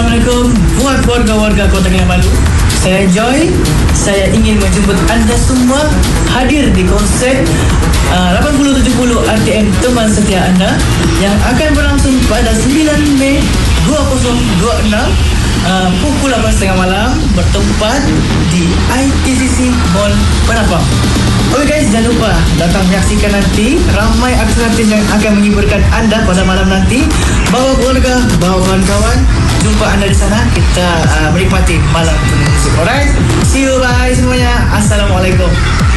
Assalamualaikum buat warga-warga Kota Kinabalu. Saya Joy. Saya ingin menjemput anda semua hadir di konsert 8070 RTM Teman Setia Anda yang akan berlangsung pada 9 Mei 2026 pukul 8.30 malam bertempat di ITCC Mall Penapang. Oke guys, jangan lupa datang menyaksikan nanti. Ramai artis-artis yang akan menghiburkan anda pada malam nanti. Bawa keluarga, bawa kawan-kawan. Jumpa anda di sana. Kita menikmati malam penuh musik. Alright, see you, bye semuanya. Assalamualaikum.